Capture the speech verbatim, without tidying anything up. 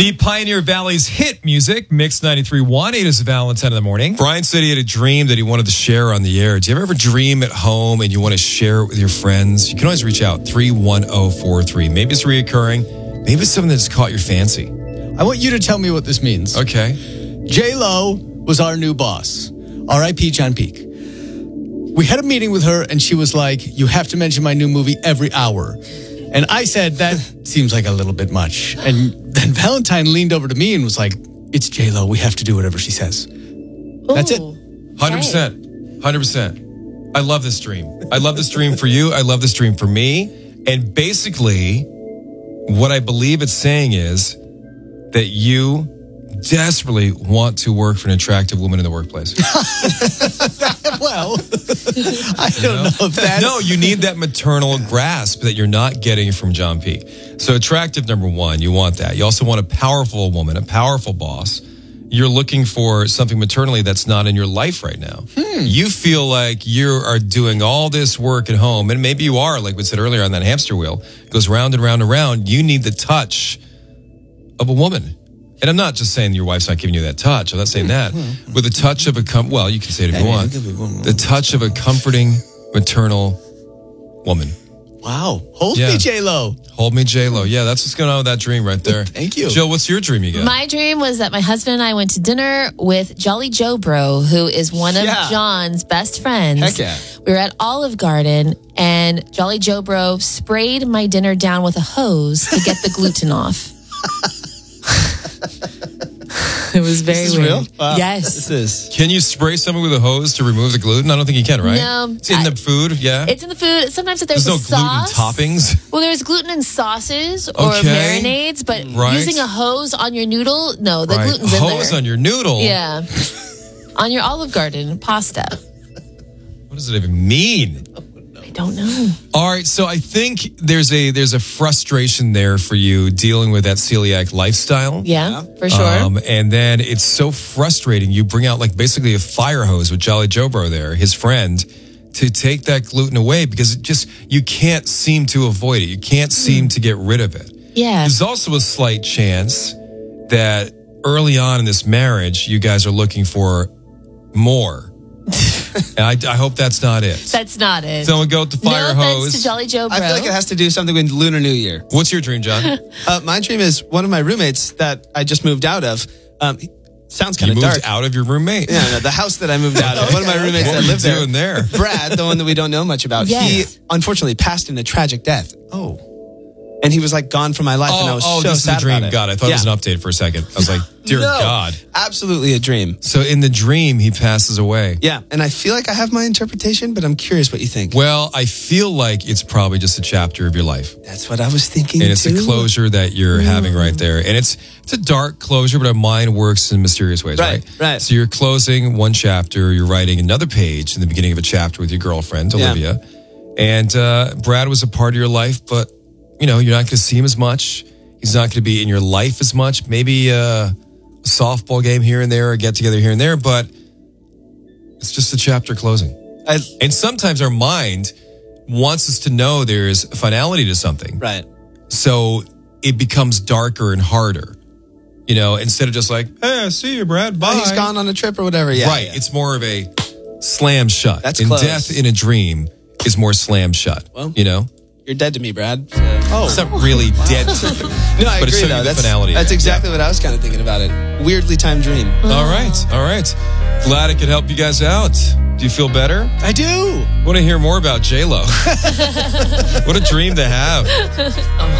The Pioneer Valley's hit music, Mix ninety-three point one. It is Valentine in the morning. Brian said he had a dream that he wanted to share on the air. Do you ever dream at home and you want to share it with your friends? You can always reach out, three one zero four three. Maybe it's reoccurring. Maybe it's something that's caught your fancy. I want you to tell me what this means. Okay. J-Lo was our new boss. R I P John Peak. We had a meeting with her and she was like, you have to mention my new movie every hour. And I said, that seems like a little bit much. And then Valentine leaned over to me and was like, it's J-Lo. We have to do whatever she says. Ooh, That's it. one hundred percent. one hundred percent. I love this dream. I love this dream for you. I love this dream for me. And basically, what I believe it's saying is that you desperately want to work for an attractive woman in the workplace. Well, I don't You know? know if that's... No, you need that maternal grasp that you're not getting from John Peak. So attractive, number one, you want that. You also want a powerful woman, a powerful boss. You're looking for something maternally that's not in your life right now. Hmm. You feel like you are doing all this work at home, and maybe you are, like we said earlier, on that hamster wheel. It goes round and round and round. You need the touch of a woman. And I'm not just saying your wife's not giving you that touch. I'm not saying that. With the touch of a, com- well, you can say it if you want. The touch of a comforting, maternal woman. Wow. Hold Yeah. me, J-Lo. Hold me, J-Lo. Yeah, that's what's going on with that dream right there. Thank you. Jill, what's your dream you got? My dream was that my husband and I went to dinner with Jolly Joe Bro, who is one of Yeah. John's best friends. Heck yeah. We were at Olive Garden, and Jolly Joe Bro sprayed my dinner down with a hose to get the gluten off. It was very This is weird. real? Wow. Yes. This is... Can you spray something with a hose to remove the gluten? I don't think you can, right? No, It's in I- the food, yeah? It's in the food. Sometimes if there's, There's a no sauce. gluten toppings? Well, there's gluten in sauces or Okay. marinades, but Right. using a hose on your noodle, no, the Right. gluten's in there. Hose on your noodle? Yeah. On your Olive Garden pasta. What does it even mean? I don't know. All right, so I think there's a there's a frustration there for you dealing with that celiac lifestyle. Yeah, for sure. Um, and then it's so frustrating. You bring out like basically a fire hose with Jolly Joe Bro there, his friend, to take that gluten away because it just, you can't seem to avoid it. You can't seem to get rid of it. yeah. There's also a slight chance that early on in this marriage, you guys are looking for more. And I, I hope that's not it. That's not it. So we go with the fire no hose. offense to Jolly Joe Bro. I feel like it has to do something with Lunar New Year. What's your dream, John? Uh, my dream is one of my roommates that I just moved out of. Um, he- sounds kind You of moved dark. out of your roommate. Yeah, no, the house that I moved out of. One of my roommates What that were you lived there, doing there? Brad, the one that we don't know much about. Yes. He unfortunately passed in a tragic death, Oh. and he was like gone from my life, and I Oh, was oh so this is a sad dream. about it. God, I thought yeah. it was an update for a second. I was like, dear No, God. absolutely a dream. So in the dream, he passes away. Yeah, and I feel like I have my interpretation, but I'm curious what you think. Well, I feel like it's probably just a chapter of your life. That's what I was thinking And it's too. a closure that you're having right there. And it's it's a dark closure, but our mind works in mysterious ways, right? Right, right. So you're closing one chapter, you're writing another page in the beginning of a chapter with your girlfriend, Yeah. Olivia. And uh, Brad was a part of your life, but, you know, you're not going to see him as much. He's not going to be in your life as much. Maybe uh, a softball game here and there, a get-together here and there, but it's just a chapter closing. I, And sometimes our mind wants us to know there's a finality to something. right. So it becomes darker and harder, you know, instead of just like, hey, I see you, Brad. Bye. Oh, he's gone on a trip or whatever. Yeah, right. yeah. It's more of a slam shut. That's and close. death in a dream is more slam shut, Well, you know? You're dead to me, Brad. So- Oh. It's not really dead. No, I But it's agree showing you though. the That's, finality that's there. exactly what I was kind of thinking about it. Weirdly timed dream. All right. All right. Glad I could help you guys out. Do you feel better? I do. Want to hear more about J-Lo? What a dream to have.